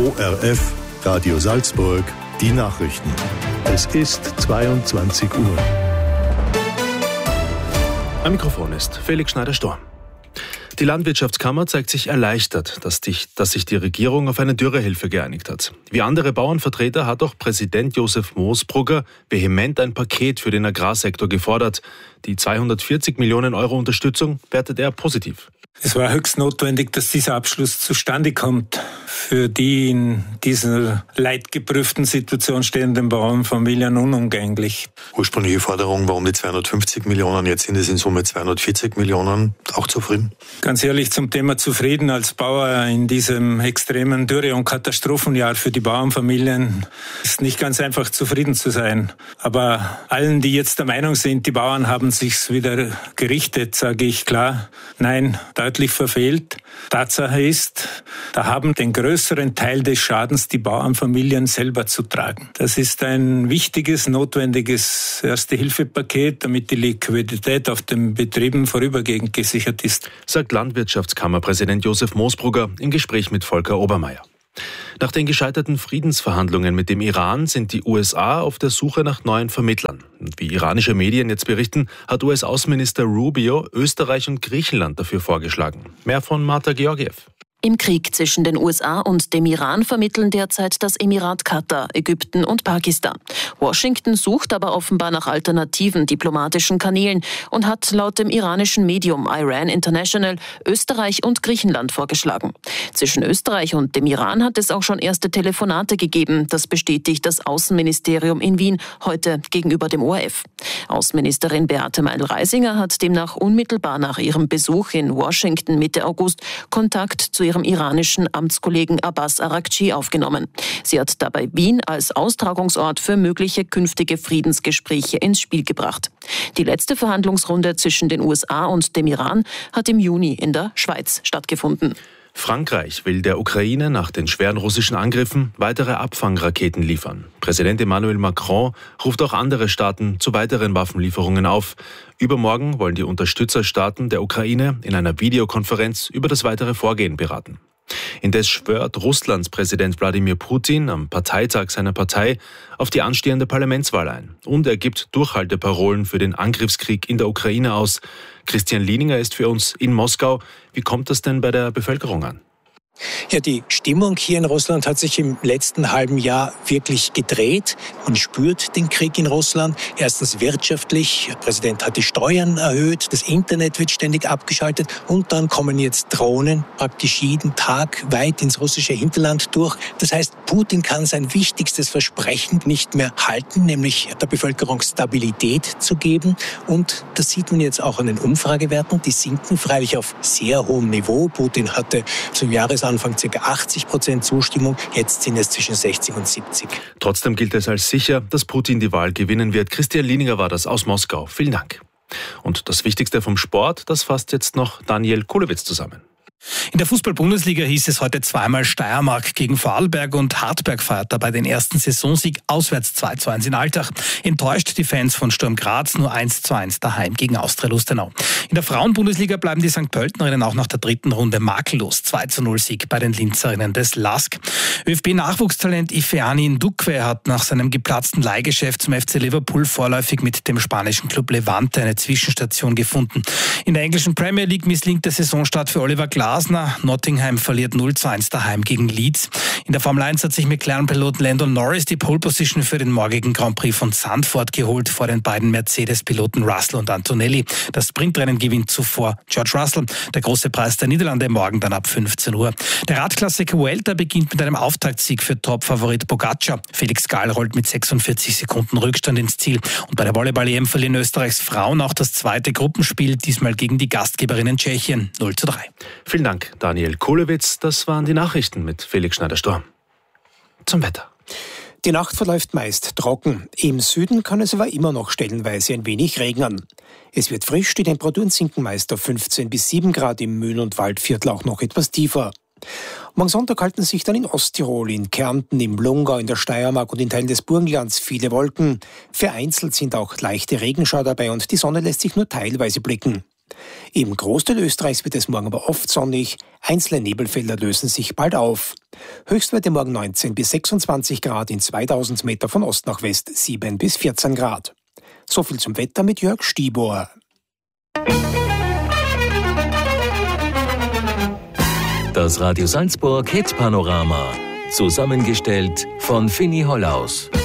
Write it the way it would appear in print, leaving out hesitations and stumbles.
ORF, Radio Salzburg, die Nachrichten. Es ist 22 Uhr. Am Mikrofon ist Felix Schneider-Storm. Die Landwirtschaftskammer zeigt sich erleichtert, dass sich die Regierung auf eine Dürrehilfe geeinigt hat. Wie andere Bauernvertreter hat auch Präsident Josef Moosbrugger vehement ein Paket für den Agrarsektor gefordert. Die 240 Millionen Euro Unterstützung wertet er positiv. Es war höchst notwendig, dass dieser Abschluss zustande kommt. Für die in dieser leidgeprüften Situation stehenden Bauernfamilien unumgänglich. Ursprüngliche Forderung war um die 250 Millionen, jetzt sind es in Summe 240 Millionen. Auch zufrieden? Ganz ehrlich, zum Thema zufrieden als Bauer in diesem extremen Dürre- und Katastrophenjahr für die Bauernfamilien ist nicht ganz einfach zufrieden zu sein. Aber allen, die jetzt der Meinung sind, die Bauern haben sich's wieder gerichtet, sage ich klar, nein, deutlich verfehlt. Tatsache ist, da haben den größeren Teil des Schadens die Bauernfamilien selber zu tragen. Das ist ein wichtiges, notwendiges Erste-Hilfe-Paket, damit die Liquidität auf den Betrieben vorübergehend gesichert ist, sagt Landwirtschaftskammerpräsident Josef Moosbrugger im Gespräch mit Volker Obermeier. Nach den gescheiterten Friedensverhandlungen mit dem Iran sind die USA auf der Suche nach neuen Vermittlern. Wie iranische Medien jetzt berichten, hat US-Außenminister Rubio Österreich und Griechenland dafür vorgeschlagen. Mehr von Marta Georgiev. Im Krieg zwischen den USA und dem Iran vermitteln derzeit das Emirat Katar, Ägypten und Pakistan. Washington sucht aber offenbar nach alternativen diplomatischen Kanälen und hat laut dem iranischen Medium Iran International Österreich und Griechenland vorgeschlagen. Zwischen Österreich und dem Iran hat es auch schon erste Telefonate gegeben. Das bestätigt das Außenministerium in Wien heute gegenüber dem ORF. Außenministerin Beate Meindl-Reisinger hat demnach unmittelbar nach ihrem Besuch in Washington Mitte August Kontakt zu ihrem iranischen Amtskollegen Abbas Araghchi aufgenommen. Sie hat dabei Wien als Austragungsort für mögliche künftige Friedensgespräche ins Spiel gebracht. Die letzte Verhandlungsrunde zwischen den USA und dem Iran hat im Juni in der Schweiz stattgefunden. Frankreich will der Ukraine nach den schweren russischen Angriffen weitere Abfangraketen liefern. Präsident Emmanuel Macron ruft auch andere Staaten zu weiteren Waffenlieferungen auf. Übermorgen wollen die Unterstützerstaaten der Ukraine in einer Videokonferenz über das weitere Vorgehen beraten. Indes schwört Russlands Präsident Wladimir Putin am Parteitag seiner Partei auf die anstehende Parlamentswahl ein. Und er gibt Durchhalteparolen für den Angriffskrieg in der Ukraine aus. Christian Lieninger ist für uns in Moskau. Wie kommt das denn bei der Bevölkerung an? Ja, die Stimmung hier in Russland hat sich im letzten halben Jahr wirklich gedreht. Man spürt den Krieg in Russland. Erstens wirtschaftlich. Der Präsident hat die Steuern erhöht. Das Internet wird ständig abgeschaltet. Und dann kommen jetzt Drohnen praktisch jeden Tag weit ins russische Hinterland durch. Das heißt, Putin kann sein wichtigstes Versprechen nicht mehr halten, nämlich der Bevölkerung Stabilität zu geben. Und das sieht man jetzt auch an den Umfragewerten. Die sinken freilich auf sehr hohem Niveau. Putin hatte zum Jahresanfang ca. 80% Zustimmung, jetzt sind es zwischen 60 und 70. Trotzdem gilt es als sicher, dass Putin die Wahl gewinnen wird. Christian Lieninger war das aus Moskau. Vielen Dank. Und das Wichtigste vom Sport, das fasst jetzt noch Daniel Kulewitz zusammen. In der Fußball-Bundesliga hieß es heute zweimal Steiermark gegen Vorarlberg und Hartberg feiert dabei den ersten Saisonsieg auswärts 2:1 in Altach. Enttäuscht die Fans von Sturm Graz nur 1:1 daheim gegen Austria Lustenau. In der Frauen-Bundesliga bleiben die St. Pöltenerinnen auch nach der dritten Runde makellos. 2:0 Sieg bei den Linzerinnen des LASK. ÖFB-Nachwuchstalent Ifeani Ndukwe hat nach seinem geplatzten Leihgeschäft zum FC Liverpool vorläufig mit dem spanischen Club Levante eine Zwischenstation gefunden. In der englischen Premier League misslingt der Saisonstart für Oliver Glasner. Nottingham verliert 0:1 daheim gegen Leeds. In der Formel 1 hat sich McLaren-Pilot Lando Norris die Pole-Position für den morgigen Grand Prix von Zandvoort geholt vor den beiden Mercedes-Piloten Russell und Antonelli. Das Sprintrennen gewinnt zuvor George Russell. Der große Preis der Niederlande morgen dann ab 15 Uhr. Der Radklassiker Vuelta beginnt mit einem Auftaktsieg für Top-Favorit Pogacar. Felix Gall rollt mit 46 Sekunden Rückstand ins Ziel. Und bei der Volleyball-EM verlieren Österreichs Frauen auch das zweite Gruppenspiel, diesmal gegen die Gastgeberinnen Tschechien 0:3. Vielen Dank, Daniel Kulewitz. Das waren die Nachrichten mit Felix Schneider-Storm. Zum Wetter. Die Nacht verläuft meist trocken. Im Süden kann es aber immer noch stellenweise ein wenig regnen. Es wird frisch, die Temperaturen sinken meist auf 15 bis 7 Grad, im Mühlen- und Waldviertel auch noch etwas tiefer. Morgen Sonntag halten sich dann in Osttirol, in Kärnten, im Lungau, in der Steiermark und in Teilen des Burgenlands viele Wolken. Vereinzelt sind auch leichte Regenschauer dabei und die Sonne lässt sich nur teilweise blicken. Im Großteil Österreichs wird es morgen aber oft sonnig. Einzelne Nebelfelder lösen sich bald auf. Höchstwerte morgen 19 bis 26 Grad in 2000 Meter von Ost nach West, 7 bis 14 Grad. So viel zum Wetter mit Jörg Stieber. Das Radio Salzburg Hit Panorama. Zusammengestellt von Fini Hollaus.